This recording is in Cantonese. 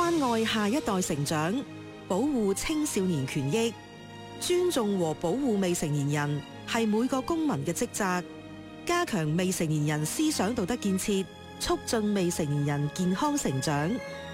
關愛下一代成長，保護青少年權益，尊重和保護未成年人係每個公民嘅職責。加強未成年人思想道德建設，促進未成年人健康成長，